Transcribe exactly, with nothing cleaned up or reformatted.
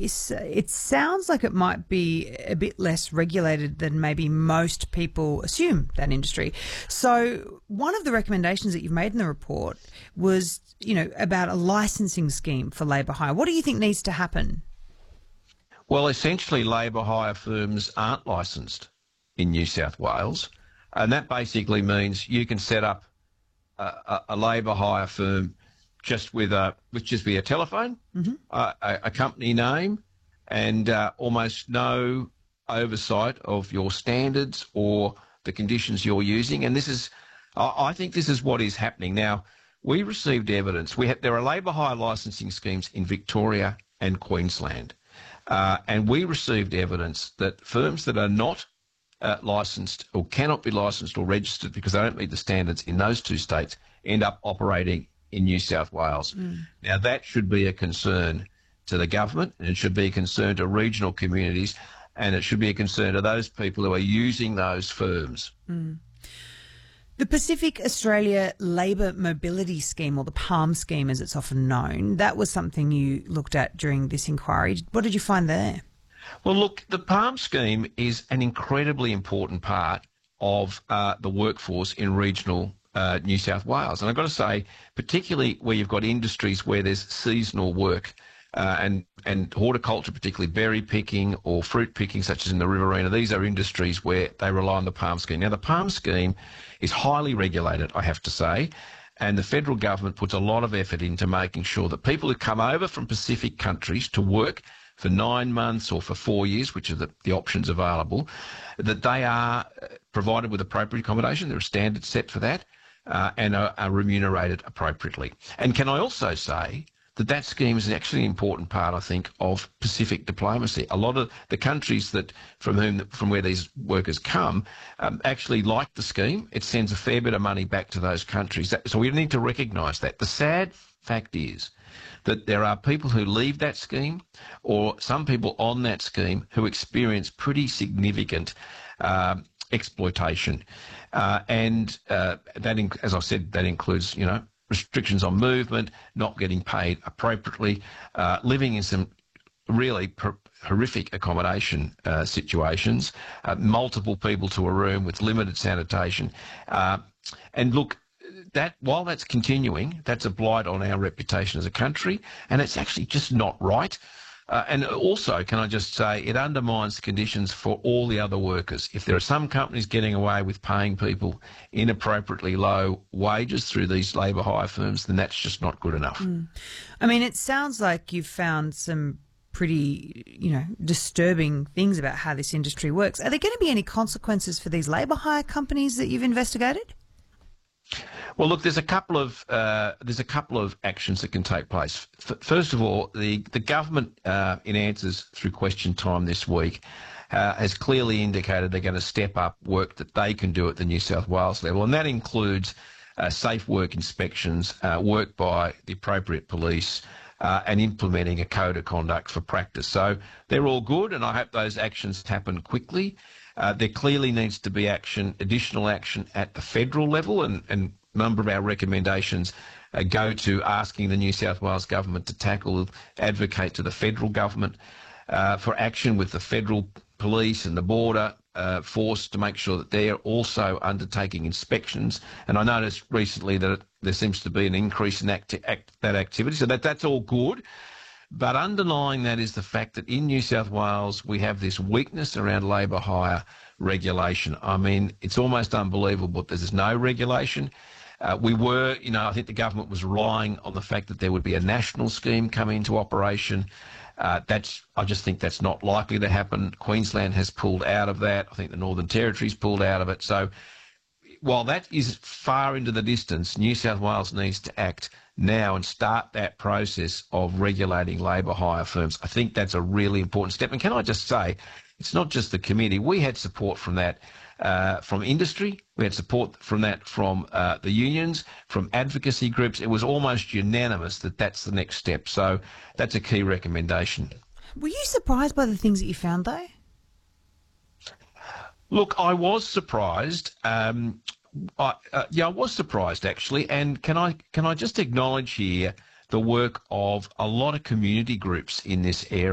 this, it sounds like it might be a bit less regulated than maybe most people assume, that industry. So one of the recommendations that you've made in the report was, you know, about a licensing scheme for labour hire. What do you think needs to happen? Well, essentially, labour hire firms aren't licensed in New South Wales, and that basically means you can set up a, a, a labour hire firm just with a with just be a telephone, mm-hmm. uh, a, a company name, and uh, almost no oversight of your standards or the conditions you're using. And this is, I, I think, this is what is happening now. We received evidence. We have, there are labour hire licensing schemes in Victoria and Queensland, uh, and we received evidence that firms that are not uh, licensed or cannot be licensed or registered because they don't meet the standards in those two states end up operating in New South Wales. Mm. Now, that should be a concern to the government, and it should be a concern to regional communities, and it should be a concern to those people who are using those firms. Mm. The Pacific Australia Labour Mobility Scheme, or the PALM scheme as it's often known, that was something you looked at during this inquiry. What did you find there? Well, look, the PALM scheme is an incredibly important part of uh, the workforce in regional Uh, New South Wales. And I've got to say, particularly where you've got industries where there's seasonal work uh, and, and horticulture, particularly berry picking or fruit picking, such as in the Riverina, these are industries where they rely on the PALM scheme. Now, the PALM scheme is highly regulated, I have to say, and the federal government puts a lot of effort into making sure that people who come over from Pacific countries to work for nine months or for four years, which are the, the options available, that they are provided with appropriate accommodation. There are standards set for that. Uh, and are, are remunerated appropriately. And can I also say that that scheme is actually an important part, I think, of Pacific diplomacy. A lot of the countries that from whom from where these workers come um, actually like the scheme. It sends a fair bit of money back to those countries. That, so we need to recognise that. The sad fact is that there are people who leave that scheme, or some people on that scheme who experience pretty significant um, exploitation. Uh, and uh, that, inc- as I said, that includes, you know, restrictions on movement, not getting paid appropriately, uh, living in some really per- horrific accommodation uh, situations, uh, multiple people to a room with limited sanitation. Uh, and look, that while that's continuing, that's a blight on our reputation as a country, and it's actually just not right. Uh, and also, can I just say, it undermines the conditions for all the other workers. If there are some companies getting away with paying people inappropriately low wages through these labour hire firms, then that's just not good enough. Mm. I mean, it sounds like you've found some pretty, you know, disturbing things about how this industry works. Are there going to be any consequences for these labour hire companies that you've investigated? Well, look, there's a couple of uh, there's a couple of actions that can take place. F- first of all, the the government, uh, in answers through question time this week, uh, has clearly indicated they're going to step up work that they can do at the New South Wales level, and that includes uh, safe work inspections, uh, work by the appropriate police, uh, and implementing a code of conduct for practice. So they're all good, and I hope those actions happen quickly. Uh, there clearly needs to be action, additional action at the federal level, and, and a number of our recommendations uh, go to asking the New South Wales government to tackle, advocate to the federal government uh, for action with the federal police and the border uh, force to make sure that they're also undertaking inspections. And I noticed recently that it, there seems to be an increase in act, act, that activity, so that that's all good. But underlying that is the fact that in New South Wales we have this weakness around labour hire regulation. I mean, it's almost unbelievable that there's no regulation. Uh, we were, you know, I think the government was relying on the fact that there would be a national scheme coming into operation. Uh, that's, I just think that's not likely to happen. Queensland has pulled out of that. I think the Northern Territory's pulled out of it. So while that is far into the distance, New South Wales needs to act now and start that process of regulating labour hire firms. I think that's a really important step. And can I just say, it's not just the committee. We had support from that uh, from industry. We had support from that from uh, the unions, from advocacy groups. It was almost unanimous that that's the next step. So that's a key recommendation. Were you surprised by the things that you found, though? Look, I was surprised. Um, I, uh, yeah, I was surprised actually. And can I can I just acknowledge here the work of a lot of community groups in this area.